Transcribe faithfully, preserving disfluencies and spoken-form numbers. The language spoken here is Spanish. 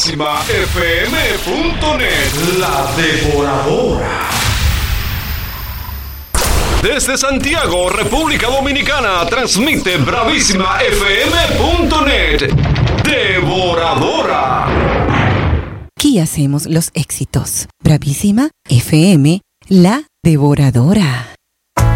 bravísima f m punto net. La Devoradora. Desde Santiago, República Dominicana, transmite bravísima f m punto net. Devoradora. Aquí hacemos los éxitos. Bravísima F M, la Devoradora.